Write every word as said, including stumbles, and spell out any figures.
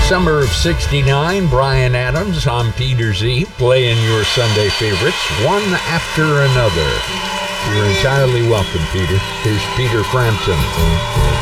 Summer of sixty-nine, Bryan Adams, I'm Peter Z, playing your Sunday favorites, one after another. You're entirely welcome, Peter. Here's Peter Frampton.